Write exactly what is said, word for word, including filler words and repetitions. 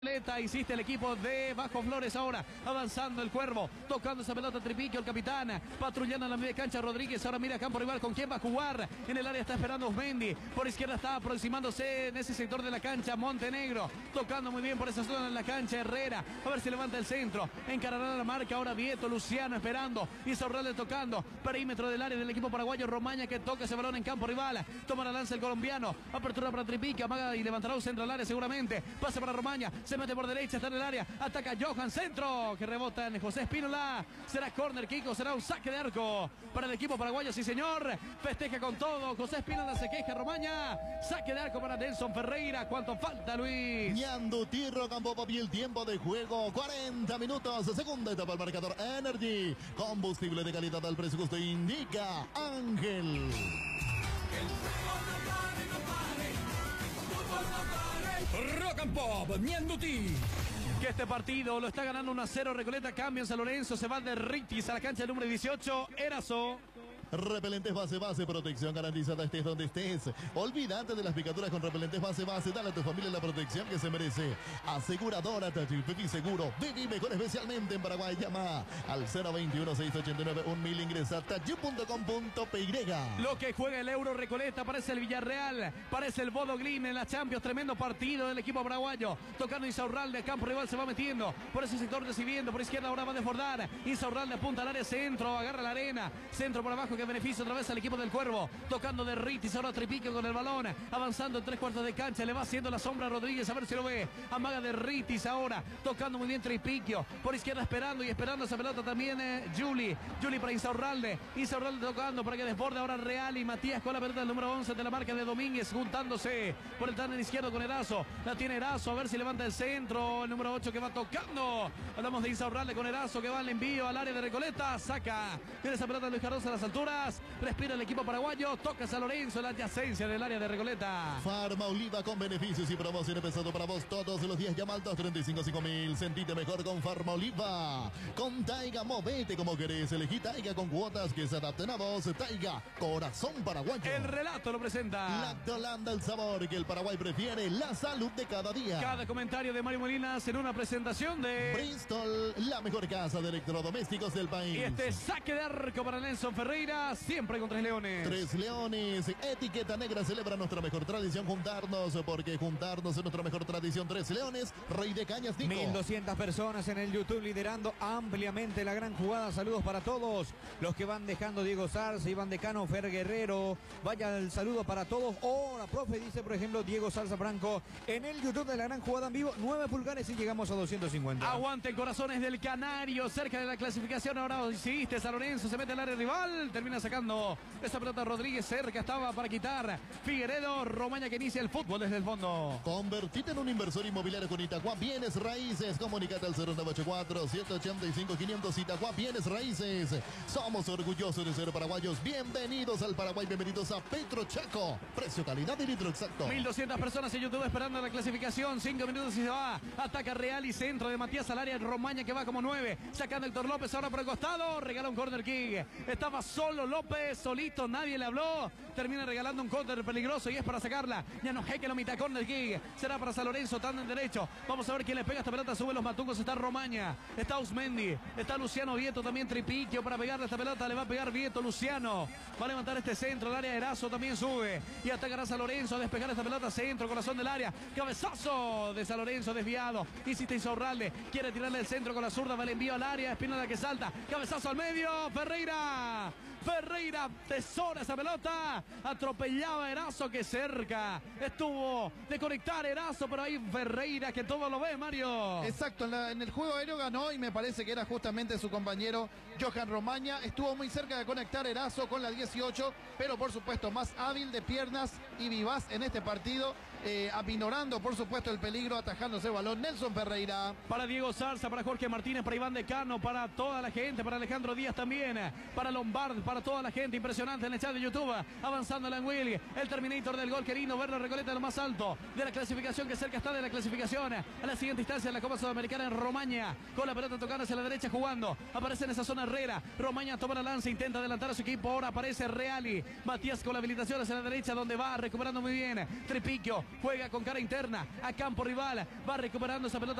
Hiciste el equipo de Bajo Flores ahora, avanzando el Cuervo, tocando esa pelota Tripiquio, el capitán, patrullando en la media cancha Rodríguez, ahora mira campo rival con quién va a jugar, en el área está esperando Osmendi, por izquierda está aproximándose en ese sector de la cancha Montenegro, tocando muy bien por esa zona en la cancha Herrera, a ver si levanta el centro, encarará la marca ahora Vieto, Luciano esperando, y Sorralde tocando, perímetro del área del equipo paraguayo, Romaña que toca ese balón en campo rival, toma la lanza el colombiano, apertura para Tripiquio, amaga y levantará un centro al área seguramente, pase para Romaña, se mete por derecha, está en el área, ataca Johan, centro, que rebota en José Espínola, será córner, Kiko, será un saque de arco para el equipo paraguayo, sí señor, festeja con todo, José Espínola se queja, Romaña, saque de arco para Nelson Ferreira, ¿cuánto falta, Luis? Ñando Tirro, campo papi, el tiempo de juego, cuarenta minutos, segunda etapa, el marcador Energy, combustible de calidad al precio que usted indica, Ángel. Rock and Pop, Ñanduti. Que este partido lo está ganando uno a cero, Recoleta cambia en San Lorenzo, se va de Ritis a la cancha número dieciocho, Erazo. Repelentes base base, protección garantizada estés donde estés. Olvídate de las picaduras con repelentes base base. Dale a tu familia la protección que se merece. Aseguradora Tachipepi Seguro. Viví mejor especialmente en Paraguay. Llama al cero veintiuno, seiscientos ochenta y nueve, un mil. Ingresa a tachi punto com punto pe y. Lo que juega el Euro Recoleta, parece el Villarreal, parece el Bodo Glimt en la Champions. Tremendo partido del equipo paraguayo. Tocando Insaurralde, campo rival se va metiendo. Por ese sector recibiendo, por izquierda ahora va a desbordar. Insaurralde apunta al área centro, agarra la arena. Centro por abajo que beneficia otra vez al equipo del Cuervo, tocando de Ritis, ahora Tripiquio con el balón, avanzando en tres cuartos de cancha, le va haciendo la sombra a Rodríguez, a ver si lo ve, amaga de Ritis ahora, tocando muy bien Tripiquio, por izquierda esperando y esperando esa pelota también eh, Juli, Juli para Insaurralde, Insaurralde tocando para que desborde ahora Real y Matías con la pelota del número once de la marca de Domínguez, juntándose por el tándem izquierdo con Erazo, la tiene Erazo, a ver si levanta el centro, el número ocho que va tocando, hablamos de Insaurralde con Erazo que va al envío al área de Recoleta, saca, tiene esa pelota Luis Cardoso a las alturas, respira el equipo paraguayo, toca San Lorenzo en la adyacencia del área de Recoleta. Farma Oliva con beneficios y promociones pensando para vos todos los días. Llama al dos treinta y cinco, cinco mil. Sentite mejor con Farma Oliva. Con Taiga, movete como querés. Elegí Taiga con cuotas que se adapten a vos. Taiga, corazón paraguayo. El relato lo presenta Lactolanda, el sabor que el Paraguay prefiere. La salud de cada día. Cada comentario de Mario Molinas en una presentación de Bristol, la mejor casa de electrodomésticos del país. Y este saque de arco para Nelson Ferreira, siempre con Tres Leones. Tres Leones, etiqueta negra celebra nuestra mejor tradición, juntarnos, porque juntarnos es nuestra mejor tradición. Tres Leones, Rey de Cañas, Nico. mil doscientas personas en el YouTube liderando ampliamente la gran jugada. Saludos para todos los que van dejando: Diego Zarza, Iván Decano, Fer Guerrero. Vaya el saludo para todos. Hola, profe, dice por ejemplo Diego Zarza Franco en el YouTube de la gran jugada en vivo. nueve pulgares y llegamos a doscientos cincuenta. Aguante corazones del Canario, cerca de la clasificación. Ahora hiciste San Lorenzo, se mete al área rival, termina sacando esa pelota Rodríguez, cerca estaba para quitar Figueredo. Romaña que inicia el fútbol desde el fondo. Convertite en un inversor inmobiliario con Itaqua Bienes Raíces. Comunicate al cero nueve ocho cuatro, siete ocho cinco, quinientos. Itaqua Bienes Raíces. Somos orgullosos de ser paraguayos. Bienvenidos al Paraguay, bienvenidos a Petro Chaco. Precio, calidad y litro exacto. mil doscientas personas en YouTube esperando la clasificación. cinco minutos y se va. Ataca Real y centro de Matías al área. Romaña que va como nueve. Sacando Héctor López ahora por el costado. Regala un corner kick. Estaba solo López, solito, nadie le habló. Termina regalando un corner peligroso y es para sacarla. Ya no jeque lo mitad corner kick. Será para San Lorenzo, tan en derecho. Vamos a ver quién le pega esta pelota. Sube los matucos. Está Romaña. Está Osmendi. Está Luciano Vieto. También Tripiquio para pegarle esta pelota. Le va a pegar Vieto. Luciano va a levantar este centro. El área de Erazo también sube. Y atacará San Lorenzo a despejar esta pelota. Centro, corazón del área. Cabezazo de San Lorenzo desviado. Insiste Insaurralde. Quiere tirarle el centro con la zurda. Va el envío al área. Espinola que salta. Cabezazo al medio. Ferreira. Ferreira tesora esa pelota, atropellaba a Erazo que cerca estuvo de conectar Erazo, pero ahí Ferreira que todo lo ve, Mario. Exacto, en, la, en el juego aéreo ganó y me parece que era justamente su compañero Johan Romaña, estuvo muy cerca de conectar Erazo con la dieciocho, pero por supuesto más hábil de piernas y vivaz en este partido, eh, aminorando por supuesto el peligro, atajándose el balón Nelson Ferreira. Para Diego Zarza, para Jorge Martínez, para Iván Decano, para toda la gente, para Alejandro Díaz también, para Lombard, para toda la gente, impresionante en el chat de YouTube, avanzando el Anguili, el Terminator del gol, querido verlo, Recoleta lo más alto de la clasificación, que cerca está de la clasificación, a la siguiente instancia en la Copa Sudamericana en Romaña, con la pelota tocando hacia la derecha jugando, aparece en esa zona Herrera, Romaña toma la lanza, intenta adelantar a su equipo, ahora aparece Reali, Matías con la habilitación hacia la derecha, donde va recuperando muy bien, Tripiquio, juega con cara interna a campo rival, va recuperando esa pelota